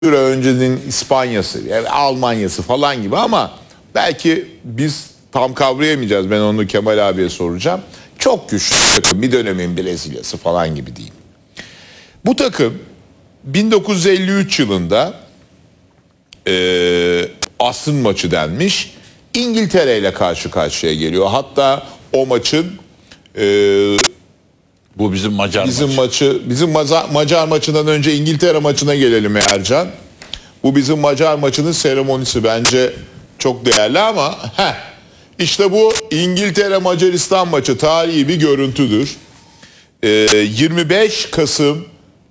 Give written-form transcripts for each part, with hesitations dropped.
süre öncenin İspanya'sı, yani Almanya'sı falan gibi ama belki biz tam kavrayamayacağız. Ben onu Kemal abiye soracağım. Çok güçlü takım, bir dönemin Brezilya'sı falan gibi değil. Bu takım 1953 yılında asrın maçı denmiş. İngiltere ile karşı karşıya geliyor. Hatta o maçın bu bizim Macar maçı. Bizim Macar maçından önce İngiltere maçına gelelim Ercan. Bu bizim Macar maçının seremonisi bence çok değerli ama işte bu İngiltere Macaristan maçı tarihi bir görüntüdür. 25 Kasım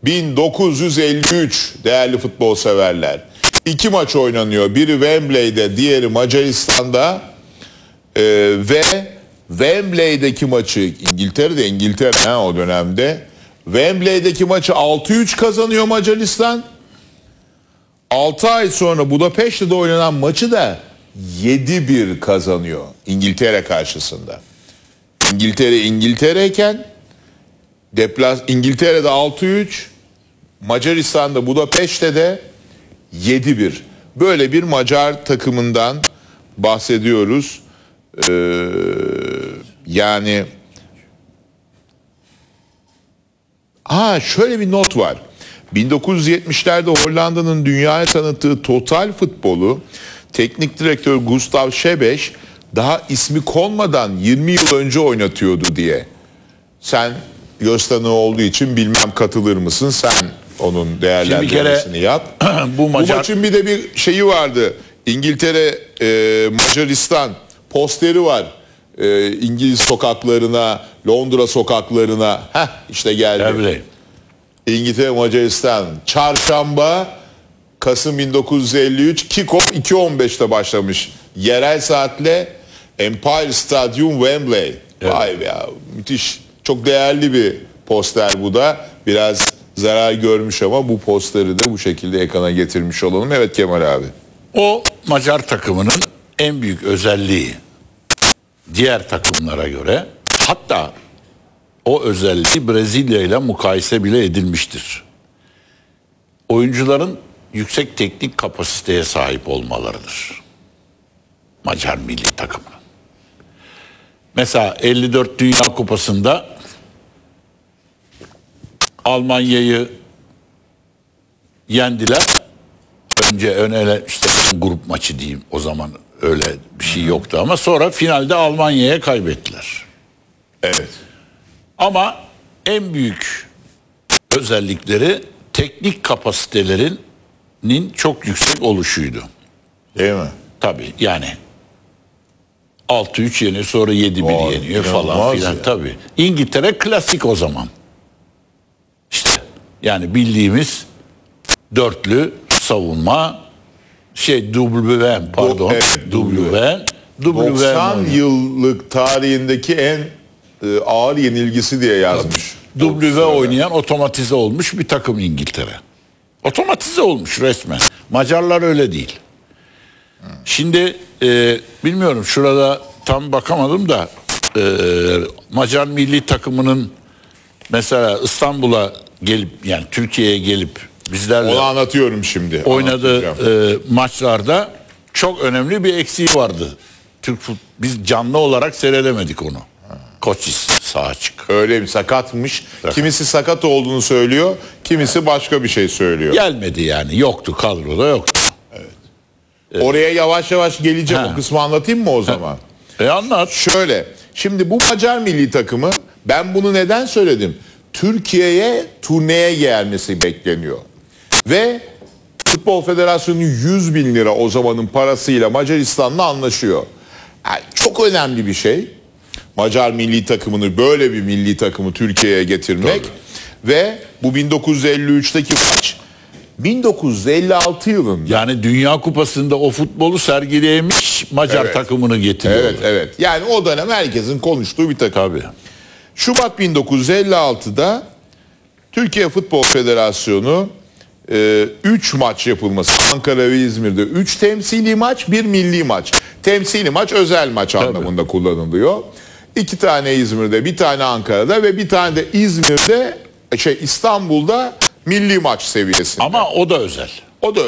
1953 değerli futbol severler. İki maç oynanıyor. Biri Wembley'de, diğeri Macaristan'da. Ve Wembley'deki maçı İngiltere o dönemde. Wembley'deki maçı 6-3 kazanıyor Macaristan. 6 ay sonra Budapeşte'de oynanan maçı da 7-1 kazanıyor İngiltere karşısında. İngiltere'yken İngiltere'de 6-3, Macaristan'da Budapeşte'de 7-1. Böyle bir Macar takımından bahsediyoruz. Yani şöyle bir not var. 1970'lerde Hollanda'nın dünyaya tanıttığı total futbolu teknik direktör Gustav Schebeş daha ismi konmadan 20 yıl önce oynatıyordu diye. Sen göz tanığı olduğu için bilmem katılır mısın? Sen onun değerlendirmesini yap. Bu maçın bir de bir şeyi vardı. İngiltere Macaristan posteri var. İngiliz sokaklarına, Londra sokaklarına işte geldi. Evet. İngiltere Macaristan çarşamba Kasım 1953 kick-off 2.15'te başlamış. Yerel saatle Empire Stadium Wembley. Evet. Vay be ya, müthiş. Çok değerli bir poster bu da. Biraz zarar görmüş ama bu posteri de bu şekilde ekrana getirmiş olalım. Evet Kemal abi. O Macar takımının en büyük özelliği diğer takımlara göre, hatta o özelliği Brezilya ile mukayese bile edilmiştir. Oyuncuların yüksek teknik kapasiteye sahip olmalarıdır. Macar milli takımının. Mesela 54 Dünya Kupası'nda Almanya'yı yendiler. Önce işte grup maçı diyeyim, o zaman öyle bir şey yoktu ama sonra finalde Almanya'ya kaybettiler. Evet. Ama en büyük özellikleri teknik kapasitelerinin çok yüksek oluşuydu. Değil mi? Tabii yani 6-3 yeniyor, sonra 7-1 yeniyor falan filan tabii. İngiltere klasik o zaman. İşte yani bildiğimiz dörtlü savunma WM 90 yıllık tarihindeki en ağır yenilgisi diye yazmış. W oynayan otomatize olmuş bir takım İngiltere. Otomatize olmuş resmen. Macarlar öyle değil. Şimdi bilmiyorum, şurada tam bakamadım da Macar milli takımının mesela İstanbul'a gelip, yani Türkiye'ye gelip bizlerle onu anlatıyorum şimdi. Oynadığı maçlarda çok önemli bir eksiği vardı. Biz canlı olarak seyredemedik onu. Koçis sağ açık. Öyle bir sakatmış. Kimisi sakat olduğunu söylüyor, kimisi başka bir şey söylüyor. Gelmedi yani, yoktu, kadroda yoktu. Evet. Oraya yavaş yavaş geleceğim. O kısmı anlatayım mı o zaman? Anlat. Şöyle, şimdi bu Macar milli takımı, ben bunu neden söyledim? Türkiye'ye turneye gelmesi bekleniyor. Ve Futbol Federasyonu 100 bin lira o zamanın parasıyla Macaristan'la anlaşıyor. Yani çok önemli bir şey. Macar milli takımını, böyle bir milli takımı Türkiye'ye getirmek. Tabii. Ve bu 1953'teki maç 1956 yılında. Yani Dünya Kupası'nda o futbolu sergileyemiş Macar takımını getiriyor. Evet. Yani o dönem herkesin konuştuğu bir takım. Tabii. Şubat 1956'da Türkiye Futbol Federasyonu 3 maç yapılması, Ankara ve İzmir'de 3 temsili maç, 1 milli maç. Temsili maç özel maç anlamında kullanılıyor. 2 tane İzmir'de, 1 tane Ankara'da ve 1 tane de İstanbul'da milli maç seviyesinde. Ama o da özel. O da